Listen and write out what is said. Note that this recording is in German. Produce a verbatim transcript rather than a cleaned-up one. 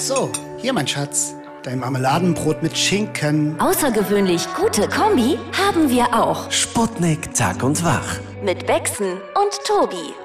So, hier mein Schatz. Dein Marmeladenbrot mit Schinken. Außergewöhnlich gute Kombi haben wir auch. Sputnik, Zack und Wach. Mit Bexen und Tobi.